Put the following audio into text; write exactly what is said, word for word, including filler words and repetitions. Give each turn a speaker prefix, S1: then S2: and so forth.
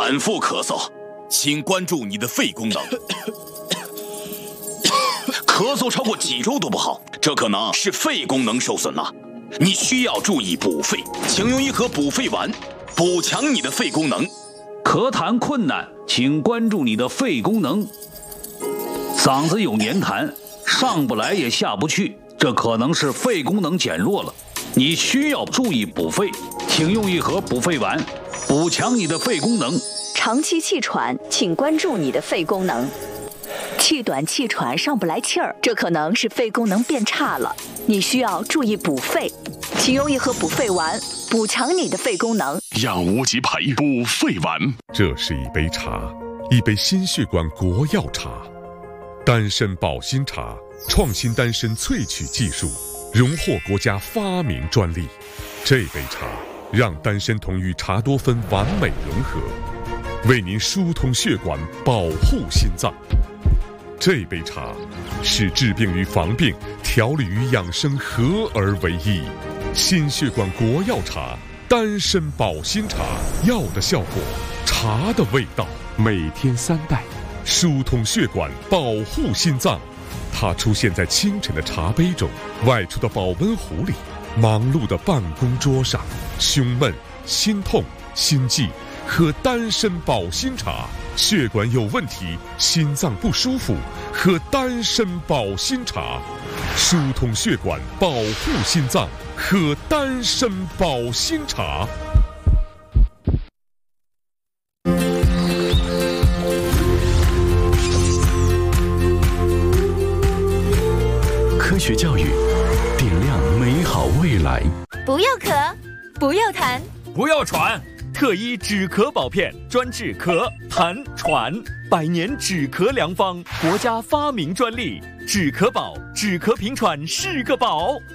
S1: 反复咳嗽，请关注你的肺功能。咳嗽超过几周都不好，这可能是肺功能受损了。你需要注意补肺，请用一盒补肺丸，补强你的肺功能。
S2: 咳痰困难，请关注你的肺功能。嗓子有黏痰，上不来也下不去，这可能是肺功能减弱了。你需要注意补肺，请用一盒补肺丸，补强你的肺功能。
S3: 长期气喘，请关注你的肺功能。气短气喘上不来气儿，这可能是肺功能变差了，你需要注意补肺，请用一盒补肺丸，补强你的肺功能。
S4: 养无极培补肺丸，
S5: 这是一杯茶，一杯心血管国药茶，丹参保心茶，创新丹参萃取技术，荣获国家发明专利。这杯茶让丹参酮与茶多酚完美融合，为您疏通血管，保护心脏。这杯茶是治病与防病、调理与养生合而为一。心血管国药茶，丹参保心茶，药的效果，茶的味道。每天三袋，疏通血管，保护心脏。它出现在清晨的茶杯中，外出的保温壶里，忙碌的办公桌上。胸闷、心痛、心悸，喝丹参保心茶。血管有问题，心脏不舒服，喝丹参保心茶。疏通血管，保护心脏，喝丹参保心茶。
S4: 科学教育，点亮美好未来。
S6: 不要咳，不要痰，
S7: 不要喘。特一止咳宝片，专治咳、痰、喘，百年止咳良方，国家发明专利。止咳宝，止咳平喘是个宝。